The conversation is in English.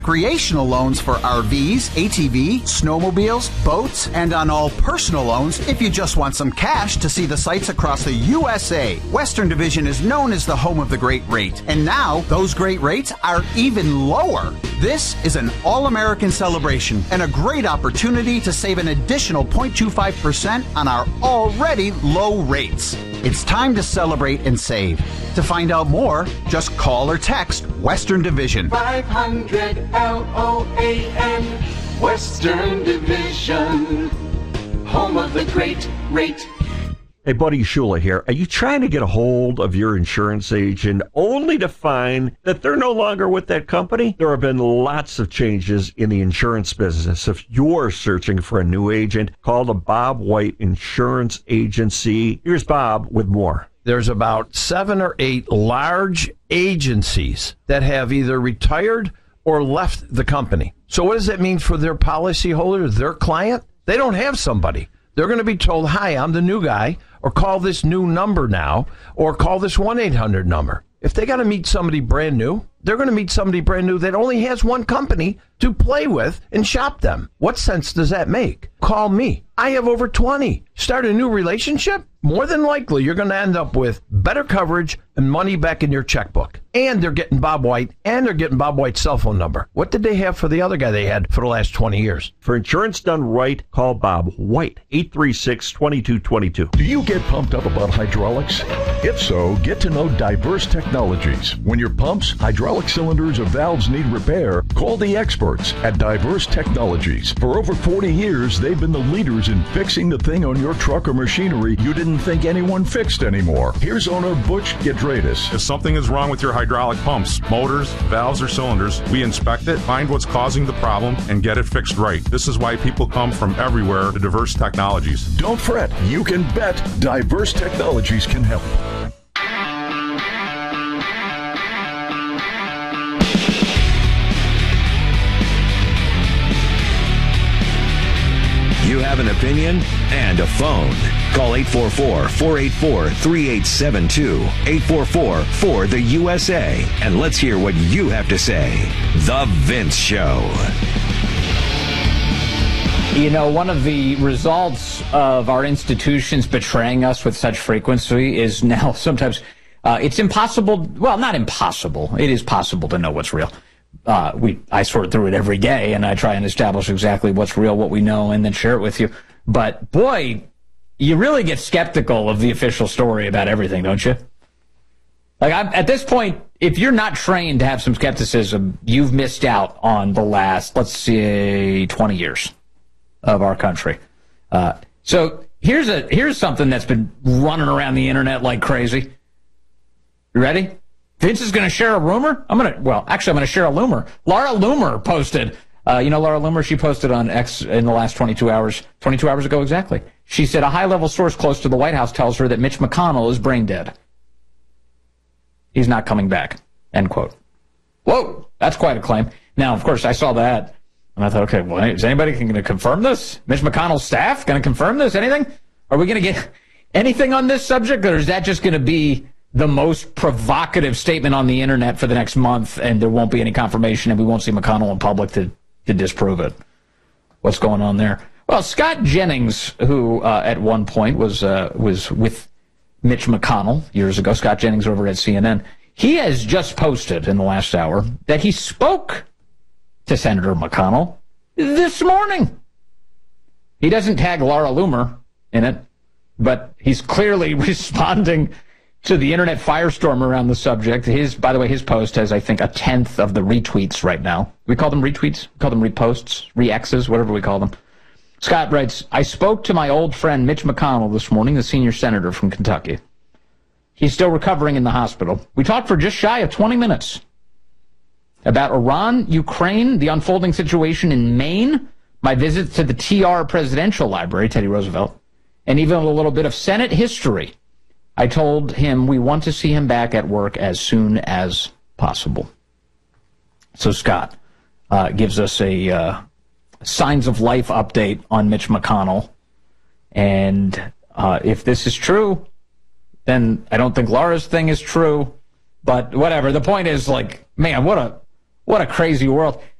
Recreational loans for RVs, ATV, snowmobiles, boats, and on all personal loans if you just want some cash to see the sights across the USA. Western Division is known as the home of the great rate, and now those great rates are even lower. This is an all-American celebration and a great opportunity to save an additional 0.25% on our already low rates. It's time to celebrate and save. To find out more, just call or text Western Division. 500 LOAN, Western Division, home of the great rate. Hey, Buddy Shula here. Are you trying to get a hold of your insurance agent only to find that they're no longer with that company? There have been lots of changes in the insurance business. If you're searching for a new agent, call the Bob White Insurance Agency. Here's Bob with more. There's about 7 or 8 large agencies that have either retired or left the company. So what does that mean for their policyholder, their client? They don't have somebody. They're going to be told, hi, I'm the new guy, or call this new number now, or call this 1-800 number. If they got to meet somebody brand new, they're going to meet somebody brand new that only has one company to play with and shop them. What sense does that make? Call me. I have over 20. Start a new relationship? More than likely, you're going to end up with better coverage and money back in your checkbook. And they're getting Bob White, and they're getting Bob White's cell phone number. What did they have for the other guy they had for the last 20 years? For insurance done right, call Bob White, 836-2222. Do you get pumped up about hydraulics? If so, get to know Diverse Technologies. When your pumps, hydraulic cylinders, or valves need repair, call the experts at Diverse Technologies. For over 40 years, they've been the leaders in fixing the thing on your truck or machinery you didn't think anyone fixed anymore. Here's owner Butch Gedradis. If something is wrong with your hydraulic pumps, motors, valves, or cylinders, we inspect it, find what's causing the problem, and get it fixed right. This is why people come from everywhere to Diverse Technologies. Don't fret. You can bet Diverse Technologies can help. You have an opinion and a phone. Call 844-484-3872. 844-4-THE-USA. And let's hear what you have to say. The Vince Show. You know, one of the results of our institutions betraying us with such frequency is now sometimes it's impossible. Well, not impossible. It is possible to know what's real. I sort through it every day, and I try and establish exactly what's real, what we know, and then share it with you. But, boy, you really get skeptical of the official story about everything, don't you? Like, at this point, if you're not trained to have some skepticism, you've missed out on the last, let's say, 20 years of our country. So here's something that's been running around the internet like crazy. You ready? Vince is going to share a rumor? I'm going to share a rumor. Laura Loomer posted, Laura Loomer, she posted on X in the last 22 hours ago exactly. She said a high-level source close to the White House tells her that Mitch McConnell is brain dead. He's not coming back, end quote. Whoa, that's quite a claim. Now, of course, I saw that, and I thought, okay, well, is anybody going to confirm this? Mitch McConnell's staff going to confirm this? Anything? Are we going to get anything on this subject, or is that just going to be the most provocative statement on the internet for the next month, and there won't be any confirmation, and we won't see McConnell in public to disprove it? What's going on there? Well, Scott Jennings, who at one point was with Mitch McConnell years ago, Scott Jennings over at CNN, he has just posted in the last hour that he spoke to Senator McConnell this morning. He doesn't tag Laura Loomer in it, but he's clearly responding to the internet firestorm around the subject. By the way, his post has, I think, 1/10 of the retweets right now. We call them retweets? We call them reposts, re-X's, whatever we call them. Scott writes, I spoke to my old friend Mitch McConnell this morning, the senior senator from Kentucky. He's still recovering in the hospital. We talked for just shy of 20 minutes about Iran, Ukraine, the unfolding situation in Maine, my visit to the TR Presidential Library, Teddy Roosevelt, and even a little bit of Senate history. I told him we want to see him back at work as soon as possible. So Scott gives us a signs of life update on Mitch McConnell. And if this is true, then I don't think Laura's thing is true. But whatever. The point is, like, man, what a crazy world.